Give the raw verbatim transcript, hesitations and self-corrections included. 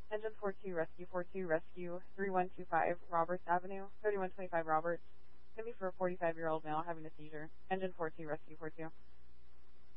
Engine four two Rescue four two Rescue three one two five Roberts Avenue, thirty-one twenty-five Roberts. Going to be for a forty-five-year-old male having a seizure. Engine four two Rescue four two.